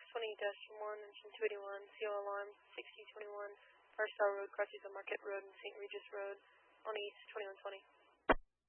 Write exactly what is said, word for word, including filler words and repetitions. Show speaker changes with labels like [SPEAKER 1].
[SPEAKER 1] twenty dash one, engine two eighty-one, C O alarm, sixty twenty-one, Farstar Road, crosses on Marquette Road and Saint Regis Road, on east, twenty-one twenty.